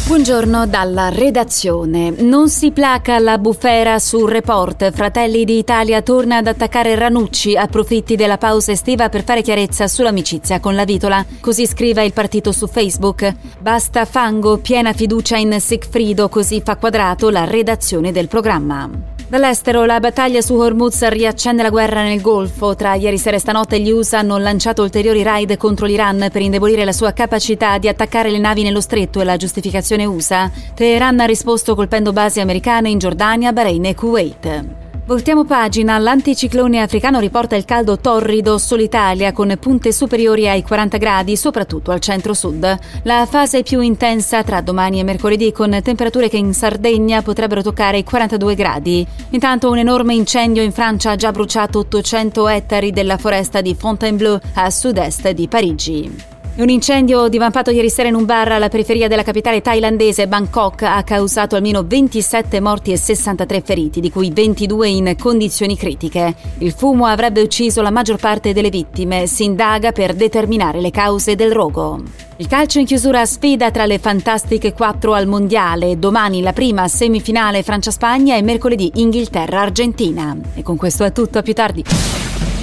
Buongiorno dalla redazione. Non si placa la bufera sul Report. Fratelli d'Italia torna ad attaccare Ranucci, approfitti della pausa estiva per fare chiarezza sull'amicizia con la Vitola. Così scrive il partito su Facebook. Basta fango, piena fiducia in Sigfrido, così fa quadrato la redazione del programma. Dall'estero, la battaglia su Hormuz riaccende la guerra nel Golfo. Tra ieri sera e stanotte gli USA hanno lanciato ulteriori raid contro l'Iran per indebolire la sua capacità di attaccare le navi nello stretto, e la giustificazione USA. Teheran ha risposto colpendo basi americane in Giordania, Bahrain e Kuwait. Voltiamo pagina. L'anticiclone africano riporta il caldo torrido sull'Italia con punte superiori ai 40 gradi, soprattutto al centro-sud. La fase più intensa tra domani e mercoledì, con temperature che in Sardegna potrebbero toccare i 42 gradi. Intanto un enorme incendio in Francia ha già bruciato 800 ettari della foresta di Fontainebleau a sud-est di Parigi. Un incendio divampato ieri sera in un bar alla periferia della capitale thailandese, Bangkok, ha causato almeno 27 morti e 63 feriti, di cui 22 in condizioni critiche. Il fumo avrebbe ucciso la maggior parte delle vittime. Si indaga per determinare le cause del rogo. Il calcio in chiusura, sfida tra le fantastiche 4 al mondiale. Domani la prima semifinale Francia-Spagna e mercoledì Inghilterra-Argentina. E con questo è tutto, a più tardi.